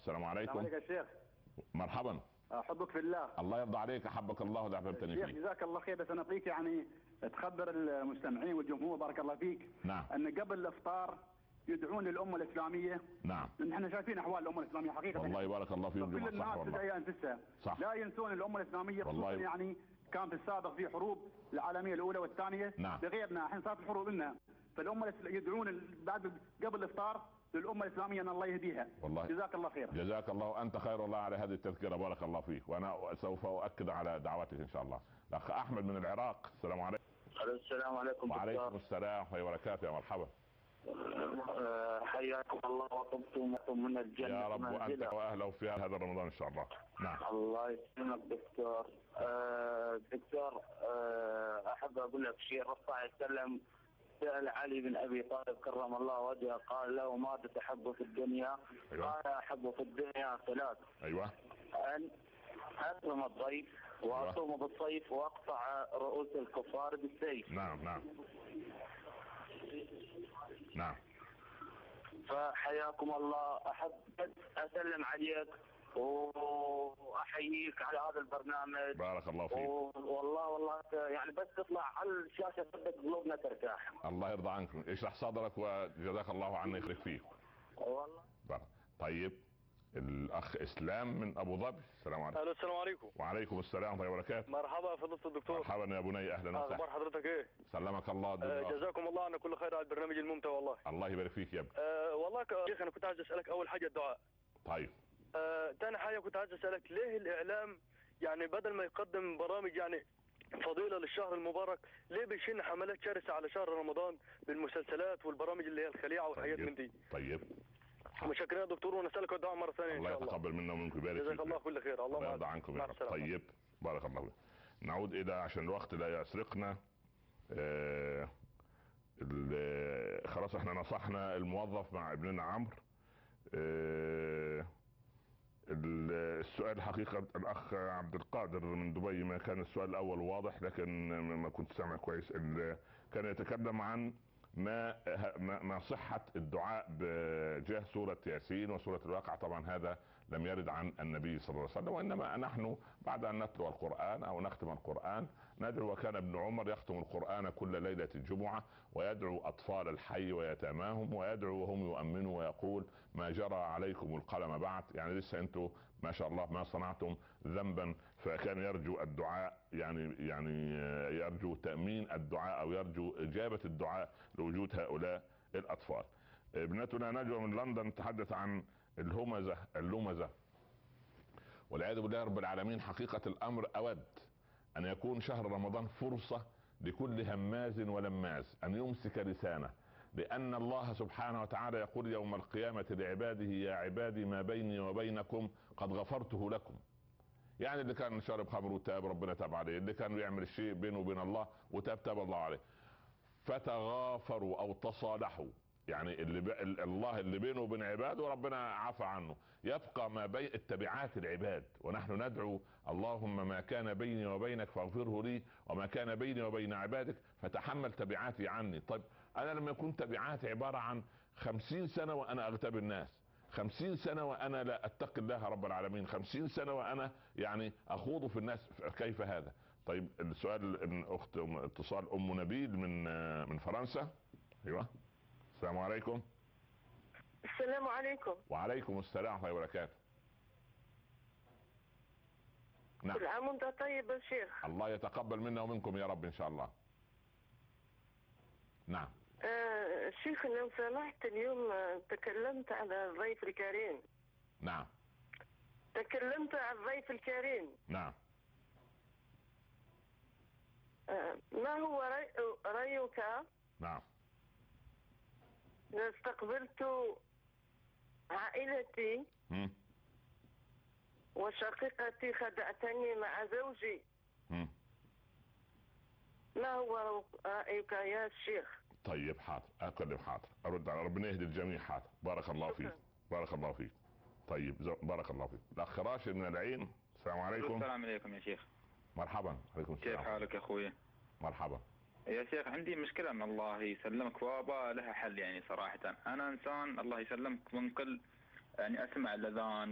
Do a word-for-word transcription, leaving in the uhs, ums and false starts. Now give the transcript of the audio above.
السلام عليكم. السلام عليكم يا شيخ. مرحبا. احبك في الله. الله يرضى عليك، احبك الله ولا احببتني فيه. جزاك الله خير. بس انا ابغيك يعني تخبر المستمعين والجمهور بارك الله فيك. نعم. ان قبل الافطار يدعون للامه الاسلاميه. نعم. لان احنا شايفين احوال الامه الاسلاميه حقيقه. والله بارك الله فيهم كل الناس تدعي انفسها. صح. لا ينسون الامه الاسلاميه خصوصا يعني كان في السابق في حروب العالميه الاولى والثانيه. نعم. بغيرنا الحين صارت الحروب لنا، فالامه يدعون بعد قبل الافطار للامه الاسلاميه ان الله يهديها. والله جزاك الله خير. جزاك الله انت خير الله على هذه التذكره، بارك الله فيك، وانا سوف اؤكد على دعوتك ان شاء الله. الاخ احمد من العراق. السلام عليكم. السلام عليكم. وعليكم السلام ورحمه الله وبركاته. يا مرحبا. حياكم الله وطبتم من الجنه يا رب وانت واهله في هذا رمضان ان شاء الله. نعم. الله يسلمك دكتور. آه دكتور آه احب اقول لك شيء. الرسول صلى الله عليه وسلم سأل علي بن ابي طالب كرم الله وجهه، قال له ماذا تحب في الدنيا؟ أيوة. قال احب في الدنيا ثلاث. ايوه. ان اكرم الضيف واصوم بالصيف واقطع رؤوس الكفار بالسيف. نعم نعم نعم. فحياكم الله. احب اسلم عليك واحييك على هذا البرنامج. بارك الله فيك. والله والله يعني بس تطلع على الشاشه تبدأ قلوبنا ترتاح. الله يرضى عنكم، اشرح صدرك وجزاك الله عنا يخليك فيه. والله. طيب الاخ اسلام من ابو ظبي. السلام عليكم. الو السلام عليكم. وعليكم السلام ورحمه الله وبركاته. مرحبا فضيلة الدكتور. مرحبا يا بني، اهلا وسهلا. اخبار حضرتك ايه؟ سلمك الله. آه جزاكم الله عنا كل خير على البرنامج الممتع والله. الله يبارك فيك يا ابني. آه والله يا شيخ انا كنت عايز اسالك اول حاجه الدعاء. طيب. آه ثاني حاجه كنت عايز اسالك ليه الاعلام يعني بدل ما يقدم برامج يعني فضيله للشهر المبارك ليه بيشن حملات شرسه على شهر رمضان بالمسلسلات والبرامج اللي هي الخليعه والحاجات طيب. من دي؟ طيب. مشكورين يا دكتور ونسالك الدعاء مره ثانيه ان شاء الله. الله يتقبل منا ومنكم ويبارك فيك. جزاك الله كل خير. الله يرضى عنكم يا رب. طيب بارك الله فيك. نعود الى عشان الوقت لا يسرقنا. آه خلاص احنا نصحنا الموظف مع ابننا عمرو. آه السؤال حقيقة الأخ عبد القادر من دبي ما كان السؤال الأول واضح لكن ما كنت سامع كويس. كان يتكلم عن ما ما صحة الدعاء بجاه سورة ياسين وسورة الواقع. طبعا هذا لم يرد عن النبي صلى الله عليه وسلم، وإنما نحن بعد أن نتلو القرآن أو نختم القرآن ندعو. وكان ابن عمر يختم القرآن كل ليلة الجمعة ويدعو أطفال الحي ويتاماهم ويدعو وهم يؤمنوا ويقول ما جرى عليكم القلم بعد، يعني لسه أنتم ما شاء الله ما صنعتم ذنبا. فكان يرجو الدعاء يعني يعني يرجو تأمين الدعاء أو يرجو إجابة الدعاء لوجود هؤلاء الأطفال. ابنتنا نجوى من لندن تحدث عن الهمزة اللمزة والعياذ بالله رب العالمين. حقيقة الأمر أود أن يكون شهر رمضان فرصة لكل هماز ولماز أن يمسك لسانه، لأن الله سبحانه وتعالى يقول يوم القيامة لعباده يا عبادي ما بيني وبينكم قد غفرته لكم. يعني اللي كان شارب خمر وتاب ربنا تاب عليه، اللي كان يعمل الشيء بينه وبين الله وتاب تاب الله عليه. فتغافروا او تصالحوا، يعني اللي ب... الله اللي بينه وبين عباده وربنا عفى عنه. يبقى ما بين التبعات العباد، ونحن ندعو اللهم ما كان بيني وبينك فاغفره لي وما كان بيني وبين عبادك فتحمل تبعاتي عني. طيب انا لما يكون تبعاتي عبارة عن خمسين سنة وانا اغتاب الناس، خمسين سنة وانا لا اتقي الله رب العالمين، خمسين سنة وانا يعني اخوض في الناس، كيف هذا؟ طيب السؤال اخت اتصال ام نبيل من من فرنسا. ايوه السلام عليكم. السلام عليكم. وعليكم السلام ورحمة الله وبركاته. نعم. كل عام وانت طيب يا شيخ. الله يتقبل منا ومنكم يا رب ان شاء الله. نعم. آه شيخ لو سمحت اليوم تكلمت على الضيف الكريم. نعم. تكلمت على الضيف الكريم. نعم. آه ما هو رأي رأيك؟ نعم. إذا استقبلت عائلتي م. وشقيقتي خدعتني مع زوجي، م. ما هو رأيك يا شيخ؟ طيب حاضر اكلم حاضر ارد على ربنا يهدي الجميع. حاضر بارك الله فيك. بارك الله فيك. طيب بارك الله فيك. الاخ راشد من العين. السلام عليكم. السلام عليكم يا شيخ. مرحبا. عليكم السلام. كيف حالك يا اخوي؟ مرحبا يا شيخ. عندي مشكلة ان الله يسلمك وابا لها حل، يعني صراحة انا انسان الله يسلمك منقل، يعني اسمع الاذان